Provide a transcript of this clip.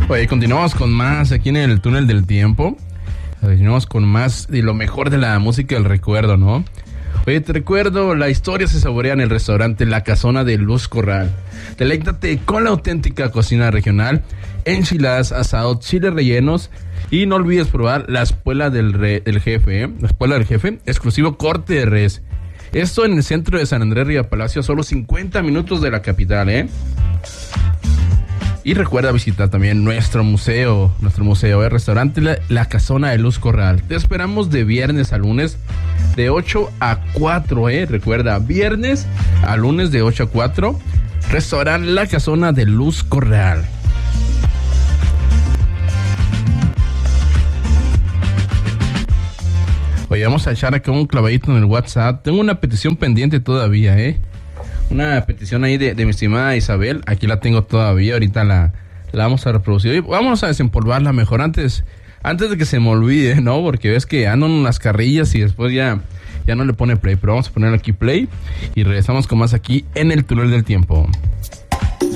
Oye, continuamos con más aquí en el túnel del tiempo. Continuamos con más de lo mejor de la música del recuerdo, ¿no? Oye, te recuerdo, la historia se saborea en el restaurante La Casona de Luz Corral. Deleítate con la auténtica cocina regional, enchiladas, asado, chiles rellenos y no olvides probar la espuela del jefe, ¿eh? La espuela del jefe, exclusivo corte de res. Esto en el centro de San Andrés Río Palacio, solo 50 minutos de la capital, ¿eh? Y recuerda visitar también nuestro museo, el restaurante La Casona de Luz Corral. Te esperamos de viernes a lunes de 8 a 4, recuerda, viernes a lunes de 8 a 4, restaurante La Casona de Luz Corral. Oye, vamos a echar acá un clavadito en el WhatsApp. Tengo una petición pendiente todavía, una petición ahí de mi estimada Isabel. Aquí la tengo todavía, ahorita la vamos a reproducir. Y vamos a desempolvarla mejor antes de que se me olvide, ¿no? Porque ves que ando en unas carrillas y después ya no le pone play. Pero vamos a poner aquí play y regresamos con más aquí en el túnel del tiempo.